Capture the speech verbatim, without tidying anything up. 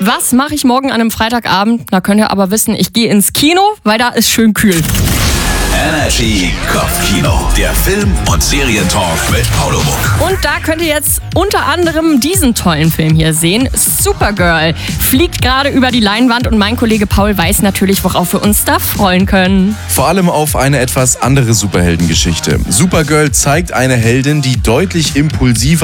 Was mache ich morgen an einem Freitagabend? Na, könnt ihr aber wissen, ich gehe ins Kino, weil da ist schön kühl. Energy Kopfkino, der Film- und Serientalk mit Paulo Muck. Und da könnt ihr jetzt unter anderem diesen tollen Film hier sehen. Supergirl fliegt gerade über die Leinwand und mein Kollege Paul weiß natürlich, worauf wir uns da freuen können. Vor allem auf eine etwas andere Superheldengeschichte. Supergirl zeigt eine Heldin, die deutlich impulsiver